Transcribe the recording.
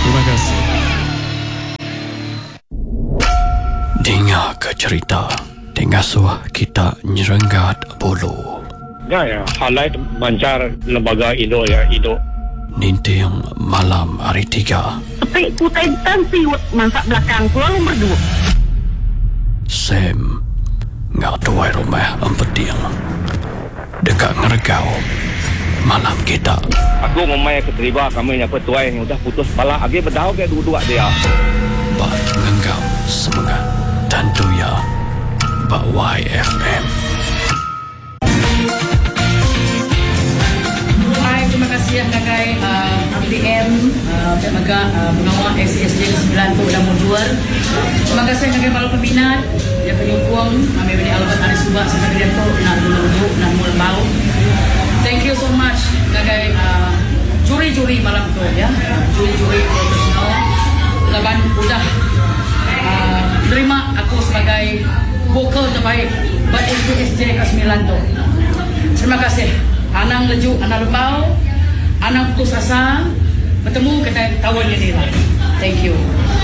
Terima kasih. Dengar ke cerita Dengar suah kita nyerenggat bolu. Ya, halai bancar lembaga Indo ya, Indo. Ninting malam hari 3. Tapi kutai tansi masak belakang pulau nombor 2. Sam ngak tuai rumah empeting dekat ngeregau malam kita. Aku ngomai keterima kami yang petuai yang udah putus bala agi berdau ke dua-dua dia. Bak ngenggam semangat tentu ya Bak YFM. Hai, terima kasih yang kagai APM Pemaga Mengawal SCSJ 9 tu dah mundur. Terima kasih yang kagai malu pembinaan yang penyukuang kami beri alamat Anis Subak sampai dia tu nak dulu nak mula bau. Thank you so much kagai juri-juri malam tu ya, juri-juri profesional laban udah terima aku sebagai vokal terbaik buat SCSJ ke-9 tu. Terima kasih. Anang leju, anak lebau, anak putus asa, bertemu kita tahun ini lah. Thank you.